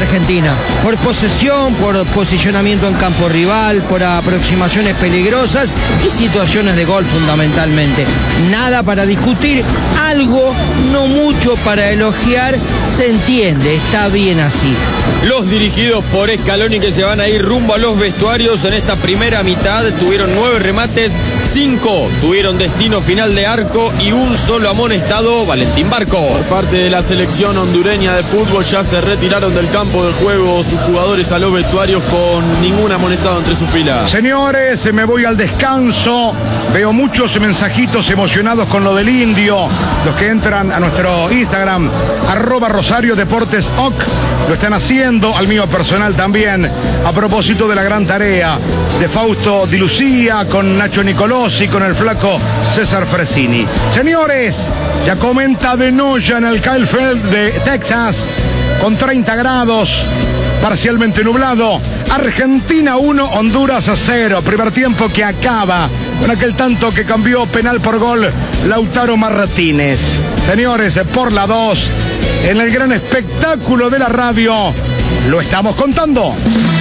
Argentina. Por posesión, por posicionamiento en campo rival, por aproximaciones peligrosas y situaciones de gol fundamentalmente. Nada para discutir, algo, no mucho para elogiar, se entiende, está bien así. Los dirigidos por Scaloni, que se van a ir rumbo a los vestuarios en esta primera mitad, tuvieron 9 remates, 5 tuvieron destino final de arco y un solo amonestado, Valentín Barco. Por parte de la selección hondureña de fútbol ya se retiraron del campo de juego sus jugadores a los vestuarios con ningún amonestado entre sus filas. Señores, me voy al descanso. Veo muchos mensajitos emocionados con lo del Indio. Los que entran a nuestro Instagram, @RosarioDeportesOc, lo están haciendo, al mío personal también, a propósito de la gran tarea de Fausto Di Lucía con Nacho Nicolosi, con el flaco César Fresini. Señores, ya comenta de Noya en el Kyle Field de Texas, con 30 grados, parcialmente nublado. Argentina 1, Honduras 0. Primer tiempo que acaba con aquel tanto que cambió penal por gol Lautaro Martínez. Señores, por la 2, en el gran espectáculo de la radio, lo estamos contando.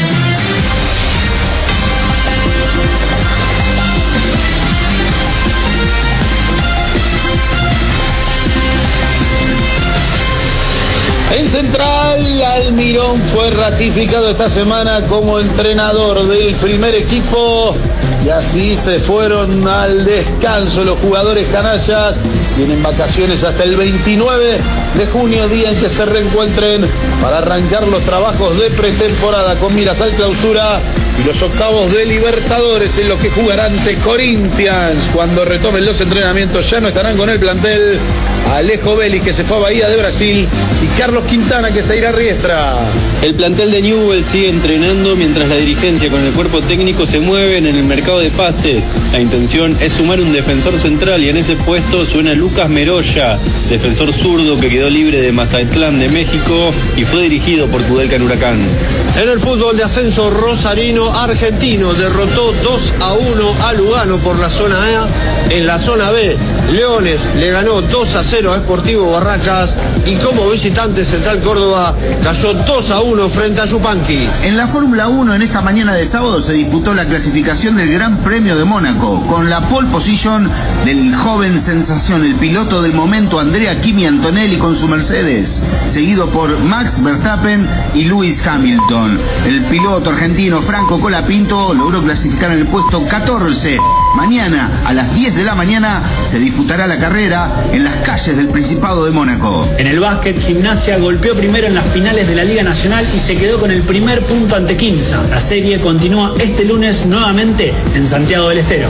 En Central, Almirón fue ratificado esta semana como entrenador del primer equipo y así se fueron al descanso los jugadores canallas. Tienen vacaciones hasta el 29 de junio, día en que se reencuentren para arrancar los trabajos de pretemporada con miras al clausura y los octavos de Libertadores en los que jugarán ante Corinthians. Cuando retomen los entrenamientos ya no estarán con el plantel Alejo Vélez, que se fue a Bahía de Brasil, y Carlos Quintana, que se irá a Riestra. El plantel de Newell's sigue entrenando mientras la dirigencia con el cuerpo técnico se mueven en el mercado de pases. La intención es sumar un defensor central y en ese puesto suena Lucas Meroya, defensor zurdo que quedó libre de Mazatlán de México y fue dirigido por Kudelka en Huracán. En el fútbol de ascenso rosarino, Argentino derrotó 2-1 a Lugano por la zona A. En la zona B, Leones le ganó 2-0 a Sportivo Barracas y como visitante Central Córdoba cayó 2-1 frente a Yupanqui. En la Fórmula 1 en esta mañana de sábado se disputó la clasificación del Gran Premio de Mónaco con la pole position del joven sensación, el piloto del momento Andrea Kimi Antonelli con su Mercedes, seguido por Max Verstappen y Lewis Hamilton. El piloto argentino Franco Colapinto logró clasificar en el puesto 14. Mañana a las 10 de la mañana se disputará la carrera en las calles del Principado de Mónaco. En el básquet, Gimnasia golpeó primero en las finales de la Liga Nacional y se quedó con el primer punto ante Quimsa. La serie continúa este lunes nuevamente en Santiago del Estero.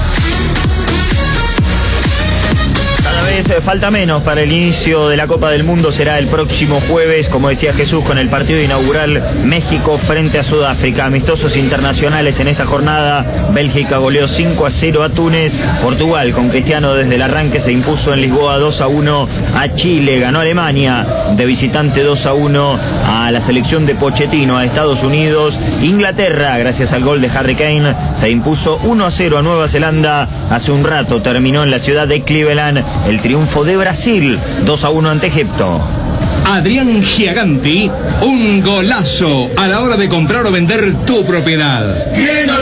Falta menos para el inicio de la Copa del Mundo, será el próximo jueves, como decía Jesús, con el partido inaugural México frente a Sudáfrica. Amistosos internacionales en esta jornada. Bélgica goleó 5-0 a Túnez. Portugal con Cristiano desde el arranque se impuso en Lisboa 2-1 a Chile. Ganó Alemania de visitante 2-1 a la selección de Pochettino, a Estados Unidos. Inglaterra, gracias al gol de Harry Kane, se impuso 1-0 a Nueva Zelanda. Hace un rato terminó en la ciudad de Cleveland el triunfo de Brasil, 2-1 ante Egipto. Adrián Giaganti, un golazo a la hora de comprar o vender tu propiedad.